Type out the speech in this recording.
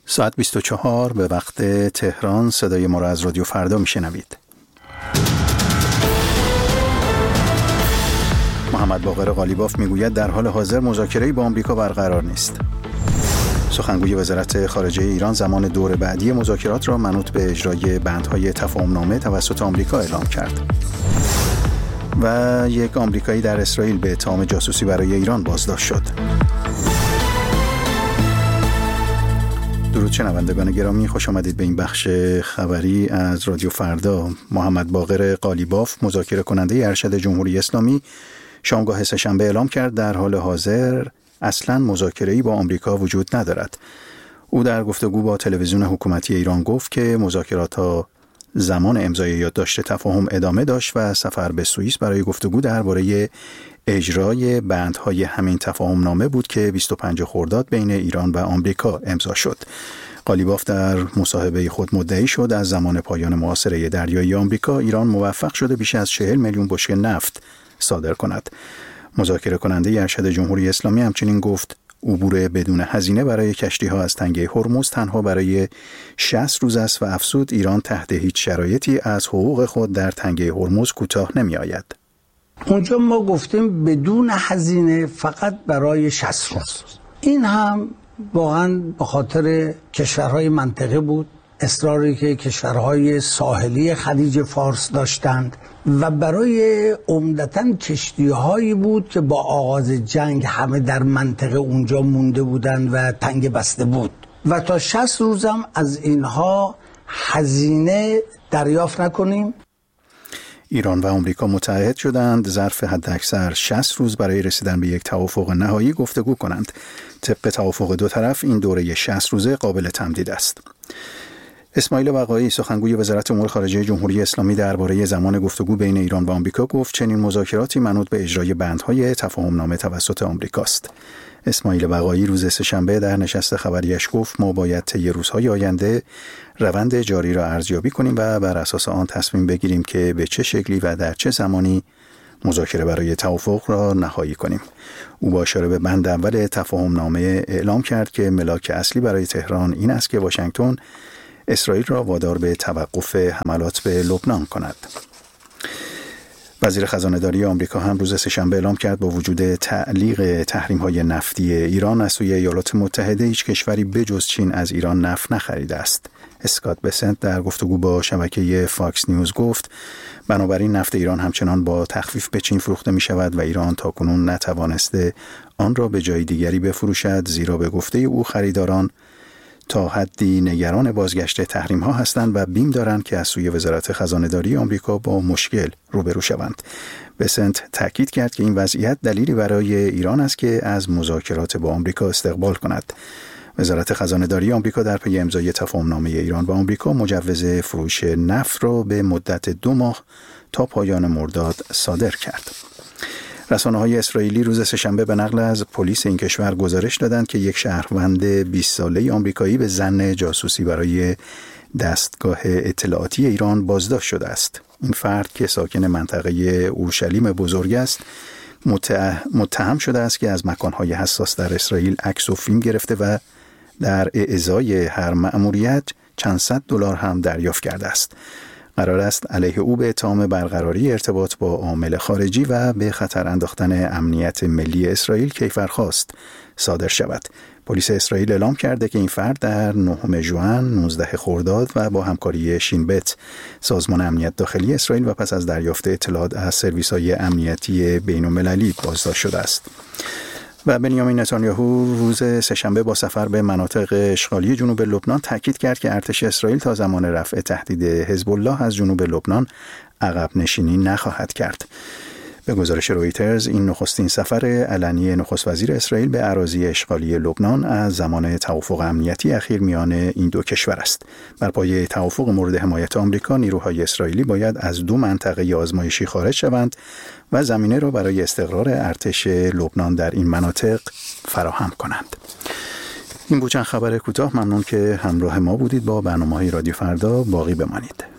ساعت 24 به وقت تهران. صدای ما را از رادیو فردا میشنوید. محمد باقر قالیباف میگوید در حال حاضر مذاکره‌ای با آمریکا برقرار نیست. سخنگوی وزارت خارجه ایران زمان دور بعدی مذاکرات را منوط به اجرای بندهای تفاهم‌نامه توسط آمریکا اعلام کرد. و یک آمریکایی در اسرائیل به اتهام جاسوسی برای ایران بازداشت شد. درود شنوندگان گرامی، خوش آمدید به این بخش خبری از رادیو فردا. محمد باقر قالیباف، مذاکره کننده ارشد جمهوری اسلامی، شامگاه سه‌شنبه اعلام کرد در حال حاضر اصلاً مذاکره‌ای با آمریکا وجود ندارد. او در گفتگو با تلویزیون حکومتی ایران گفت که مذاکرات تا زمان امضای یادداشت تفاهم ادامه داشت و سفر به سوئیس برای گفتگو درباره اجرای بندهای همین تفاهم‌نامه بود که 25 خرداد بین ایران و آمریکا امضا شد. قالیباف در مصاحبه خود مدعی شد از زمان پایان محاصره دریایی آمریکا ایران موفق شده بیش از 40 میلیون بشکه نفت صادر کند. مذاکره کننده ارشد جمهوری اسلامی همچنین گفت عبور بدون هزینه برای کشتی‌ها از تنگه هرمز تنها برای 60 روز است و افزود ایران تحت هیچ شرایطی از حقوق خود در تنگه هرمز کوتاه نمی‌آید. اونجا ما گفتیم بدون هزینه فقط برای 60 روز. این هم واقعا به خاطر کشورهای منطقه بود، اصراری که کشورهای ساحلی خلیج فارس داشتند و برای عمدتاً کشتی‌هایی بود که با آغاز جنگ همه در منطقه اونجا مونده بودند و تنگ بسته بود و تا 60 روزم از اینها هزینه دریافت نکنیم. ایران و آمریکا متحد شدند ظرف حداکثر 60 روز برای رسیدن به یک توافق نهایی گفتگو کنند. طبق توافق دو طرف این دوره 60 روزه قابل تمدید است. اسماعیل بقایی، سخنگوی وزارت امور خارجه جمهوری اسلامی، درباره زمان گفتگو بین ایران و آمریکا گفت چنین مذاکراتی منوط به اجرای بندهای تفاهم‌نامه توسط آمریکاست. اسماعیل بقایی روز سه‌شنبه در نشست خبریش گفت ما باید طی روزهای آینده روند جاری را ارزیابی کنیم و بر اساس آن تصمیم بگیریم که به چه شکلی و در چه زمانی مذاکره برای توافق را نهایی کنیم. او با اشاره به بند اول تفاهم‌نامه اعلام کرد که ملاک اصلی برای تهران این است که واشنگتن اسرائیل را وادار به توقف حملات به لبنان کند. وزیر خزانه‌داری آمریکا هم روز سه‌شنبه اعلام کرد با وجود تعلیق تحریم‌های نفتی ایران از سوی ایالات متحده هیچ کشوری بجز چین از ایران نفت نخریده است. اسکات بسنت در گفتگو با شبکه فاکس نیوز گفت بنابراین نفت ایران همچنان با تخفیف به چین فروخته می شود و ایران تاکنون نتوانسته آن را به جای دیگری بفروشد، زیرا به گفته او خریداران تا حدی نگران بازگشت تحریم ها هستند و بیم دارند که از سوی وزارت خزانه‌داری آمریکا با مشکل روبرو شوند. بسنت تاکید کرد که این وضعیت دلیلی برای ایران است که از مذاکرات با آمریکا استقبال کند. وزارت خزانه‌داری آمریکا در پی امضای تفاهم‌نامه ایران و آمریکا مجوز فروش نفت را به مدت 2 ماه تا پایان مرداد صادر کرد. رسانه‌های اسرائیلی روز سه‌شنبه به نقل از پلیس این کشور گزارش دادند که یک شهروند 20 ساله آمریکایی به ظن جاسوسی برای دستگاه اطلاعاتی ایران بازداشت شده است. این فرد که ساکن منطقه اورشلیم بزرگ است، متهم شده است که از مکان‌های حساس در اسرائیل عکس و فیلم گرفته و در ازای هر مأموریت چند صد دلار هم دریافت کرده است. قرار است علیه او به اتهام برقراری ارتباط با عامل خارجی و به خطر انداختن امنیت ملی اسرائیل کیفرخواست صادر شود. پلیس اسرائیل اعلام کرده که این فرد در 9 ژوئن، 19 خرداد و با همکاری شین بت، سازمان امنیت داخلی اسرائیل و پس از دریافت اطلاعات از سرویس‌های امنیتی بین‌المللی بازداشت شده است. و بنیامین نتانیاهو روز سه‌شنبه با سفر به مناطق اشغالی جنوب لبنان تاکید کرد که ارتش اسرائیل تا زمان رفع تهدید حزب الله از جنوب لبنان عقب نشینی نخواهد کرد. به گزارش رویترز این نخستین سفر علنی نخست وزیر اسرائیل به اراضی اشغالی لبنان از زمان توافق امنیتی اخیر میان این دو کشور است. بر پایه توافق مورد حمایت آمریکا، نیروهای اسرائیلی باید از 2 منطقه آزمایشی خارج شوند و زمینه را برای استقرار ارتش لبنان در این مناطق فراهم کنند. این بود چند خبر کوتاه. ممنون که همراه ما بودید. با برنامه‌های رادیو فردا باقی بمانید.